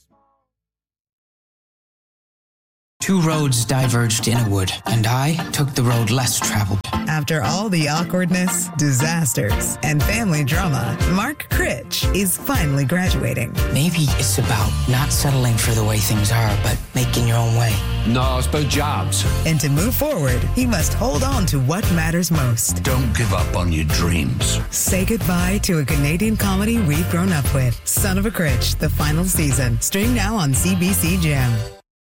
Two roads diverged in a wood, and I took the road less traveled. After all the awkwardness, disasters, and family drama, Mark Critch is finally graduating. Maybe it's about not settling for the way things are, but making your own way. No, it's about jobs. And to move forward, he must hold on to what matters most. Don't give up on your dreams. Say goodbye to a Canadian comedy we've grown up with. Son of a Critch, the final season. Stream now on CBC Gem.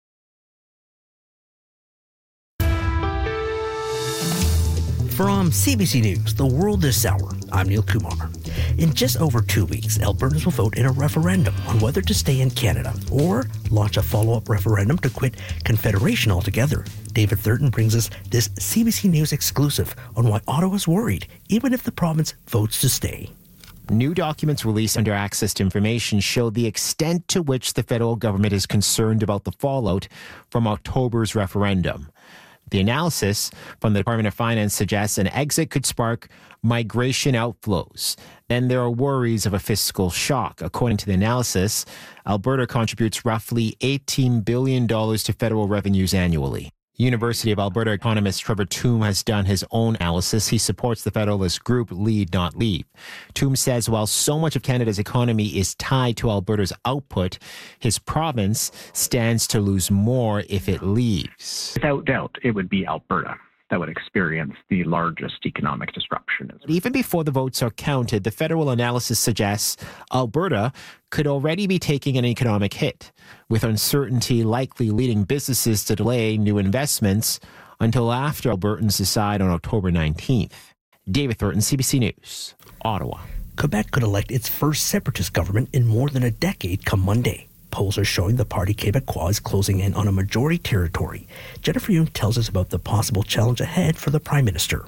From CBC News, The World This Hour, I'm Neil Kumar. In just over 2 weeks, Albertans will vote in a referendum on whether to stay in Canada or launch a follow-up referendum to quit Confederation altogether. David Thurton brings us this CBC News exclusive on why Ottawa's worried, even if the province votes to stay. New documents released under Access to Information show the extent to which the federal government is concerned about the fallout from October's referendum. The analysis from the Department of Finance suggests an exit could spark migration outflows. Then there are worries of a fiscal shock. According to the analysis, Alberta contributes roughly $18 billion to federal revenues annually. University of Alberta economist Trevor Tombe has done his own analysis. He supports the Federalist group Lead Not Leave. Tombe says while so much of Canada's economy is tied to Alberta's output, his province stands to lose more if it leaves. Without doubt, it would be Alberta that would experience the largest economic disruption. Even before the votes are counted, the federal analysis suggests Alberta could already be taking an economic hit, with uncertainty likely leading businesses to delay new investments until after Albertans decide on October 19th. David Thornton, CBC News, Ottawa. Quebec could elect its first separatist government in more than a decade come Monday. Polls are showing the Parti Québécois is closing in on a majority territory. Jennifer Yoon tells us about the possible challenge ahead for the Prime Minister.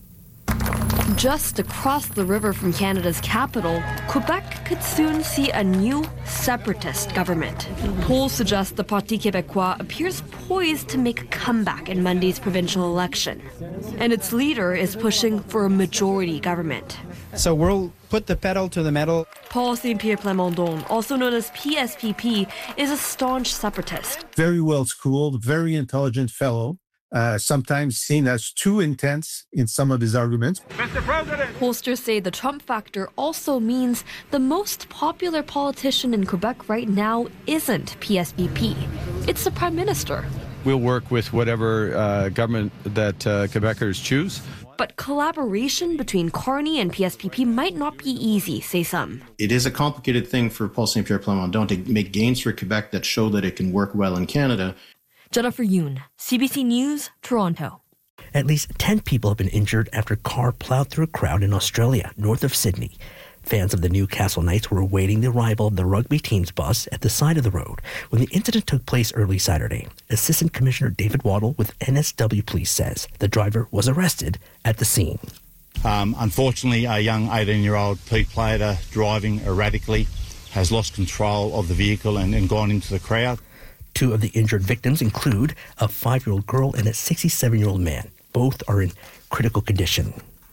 Just across the river from Canada's capital, Quebec could soon see a new separatist government. Polls suggest the Parti Québécois appears poised to make a comeback in Monday's provincial election. And its leader is pushing for a majority government. So we'll put the pedal to the metal. Paul Saint-Pierre Plamondon, also known as PSPP, is a staunch separatist. Very well schooled, very intelligent fellow. Sometimes seen as too intense in some of his arguments. Mr. President! Pollsters say the Trump factor also means the most popular politician in Quebec right now isn't PSPP. It's the Prime Minister. We'll work with whatever government that Quebecers choose. But collaboration between Carney and PSPP might not be easy, say some. It is a complicated thing for Paul Saint-Pierre Plamondon to make gains for Quebec that show that it can work well in Canada. Jennifer Yoon, CBC News, Toronto. At least 10 people have been injured after a car plowed through a crowd in Australia, north of Sydney. Fans of the Newcastle Knights were awaiting the arrival of the rugby team's bus at the side of the road when the incident took place early Saturday. Assistant Commissioner David Waddle with NSW Police says the driver was arrested at the scene. Unfortunately, a young 18-year-old Pete Plater driving erratically has lost control of the vehicle and gone into the crowd. Two of the injured victims include a 5-year-old girl and a 67-year-old man. Both are in critical condition.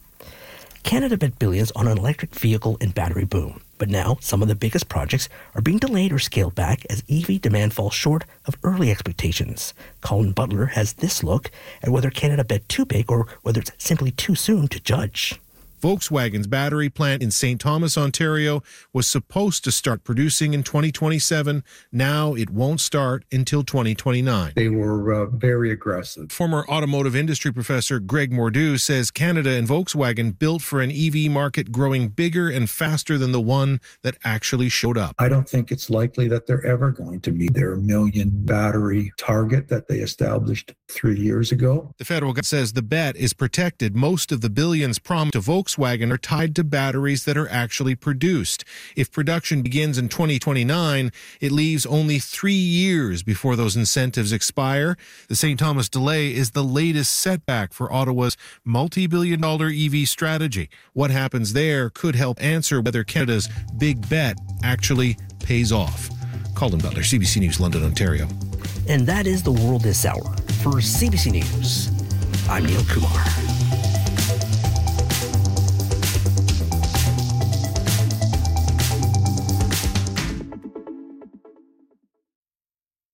Canada bet billions on an electric vehicle and battery boom. But now, some of the biggest projects are being delayed or scaled back as EV demand falls short of early expectations. Colin Butler has this look at whether Canada bet too big or whether it's simply too soon to judge. Volkswagen's battery plant in St. Thomas, Ontario, was supposed to start producing in 2027. Now it won't start until 2029. They were very aggressive. Former automotive industry professor Greg Mordew says Canada and Volkswagen built for an EV market growing bigger and faster than the one that actually showed up. I don't think it's likely that they're ever going to meet their 1 million battery target that they established 3 years ago. The federal government says the bet is protected. Most of the billions promised to Volkswagen are tied to batteries that are actually produced. If production begins in 2029, it leaves only 3 years before those incentives expire. The St. Thomas delay is the latest setback for Ottawa's multi-billion-dollar EV strategy. What happens there could help answer whether Canada's big bet actually pays off. Colin Butler, CBC News, London, Ontario. And that is The World This Hour. For CBC News, I'm Neil Kumar.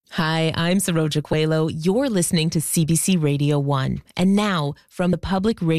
Hi, I'm Saroja Coelho. You're listening to CBC Radio 1. And now, from the Public Radio